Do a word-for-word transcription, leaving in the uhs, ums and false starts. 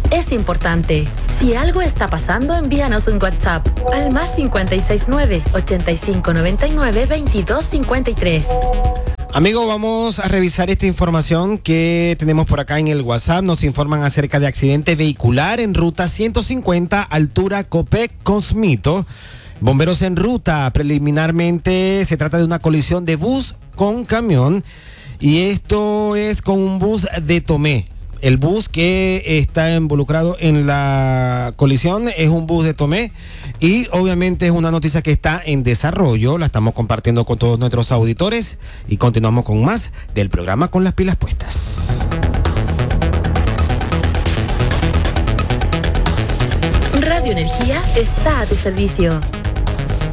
es importante. Si algo está pasando, envíanos un WhatsApp al más cincuenta y seis nueve, ochenta y cinco noventa y nueve, veintidós cincuenta y tres. Amigo, vamos a revisar esta información que tenemos por acá en el WhatsApp. Nos informan acerca de accidente vehicular en ruta ciento cincuenta, altura Copec Cosmito. Bomberos en ruta. Preliminarmente se trata de una colisión de bus con camión. Y esto es con un bus de Tomé. El bus que está involucrado en la colisión es un bus de Tomé y obviamente es una noticia que está en desarrollo. La estamos compartiendo con todos nuestros auditores y continuamos con más del programa Con las Pilas Puestas. Radio Energía está a tu servicio.